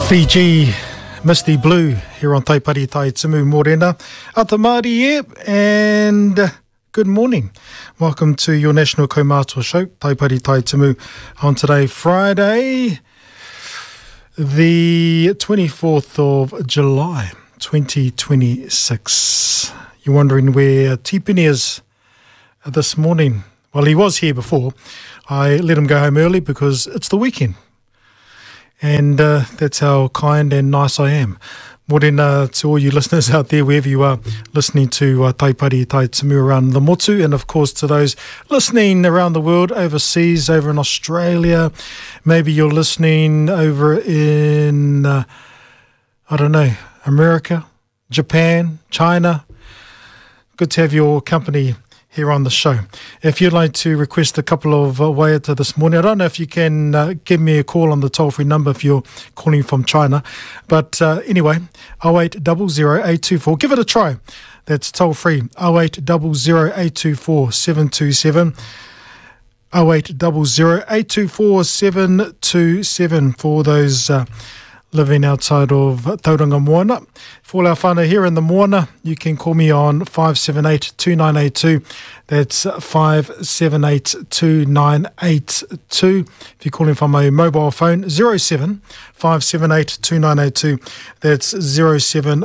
Fiji, Misty Blue here on Taipari Tai Timu Morena. Atamari and good morning. Welcome to your National Kaumātua show, Taipari Tai Timu, on today, Friday, the 24th of July, 2026. You're wondering where Tipini is this morning. Well, he was here before. I let him go home early because it's the weekend. And that's how kind and nice I am. Morena to all you listeners out there, wherever you are listening to Taipari Tai Timu around the motu, and of course to those listening around the world, overseas, over in Australia. Maybe you're listening over in, America, Japan, China. Good to have your company here on the show. If you'd like to request a couple of waiata this morning, I don't know if you can give me a call on the toll-free number if you're calling from China. But anyway, 0800 give it a try. That's toll-free, 0800 727 0800 727 for those living outside of Tauranga Moana. For our whānau here in the Moana, you can call me on 578-2982. That's 578-2982. If you're calling from a mobile phone, 07 578-2982. That's 07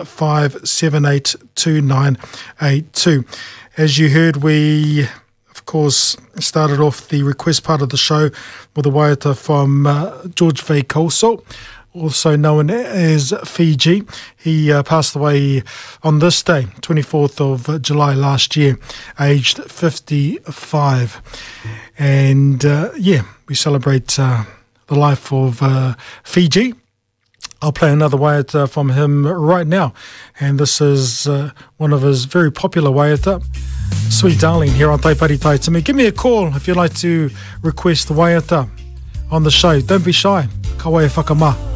578-2982. As you heard, we, of course, started off the request part of the show with a waiata from George V. Colesalt, also known as Fiji. He passed away on this day, 24th of July last year, aged 55. And we celebrate the life of Fiji. I'll play another waiata from him right now. And this is one of his very popular waiata, Sweet Darling, here on Taipari Tai Timu. Give me a call if you'd like to request the waiata on the show. Don't be shy. Ka wae whakama.